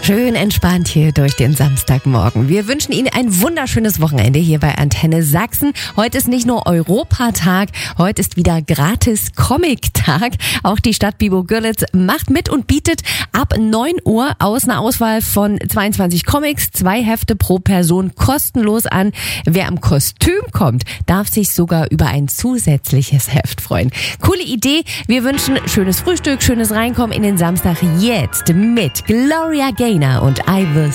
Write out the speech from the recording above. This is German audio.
Schön entspannt hier durch den Samstagmorgen. Wir wünschen Ihnen ein wunderschönes Wochenende hier bei Antenne Sachsen. Heute ist nicht nur Europatag, heute ist wieder gratis Comic-Tag. Auch die Stadt Bibo-Görlitz macht mit und bietet ab 9 Uhr aus einer Auswahl von 22 Comics, 2 Hefte pro Person kostenlos an. Wer am Kostüm kommt, darf sich sogar über ein zusätzliches Heft freuen. Coole Idee. Wir wünschen schönes Frühstück, schönes Reinkommen in den Samstag jetzt mit Gloria Gaynor und I Will